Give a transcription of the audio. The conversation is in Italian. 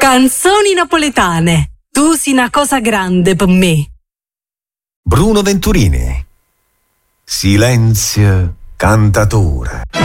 Canzoni napoletane. Tu sei una cosa grande per me. Bruno Venturini. Silenzio cantatore.